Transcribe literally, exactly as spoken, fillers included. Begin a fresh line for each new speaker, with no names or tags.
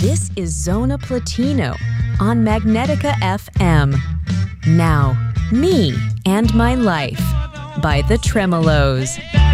This is Zona Platino on Magnetica F M. Now, Me and My Life by the Tremolos.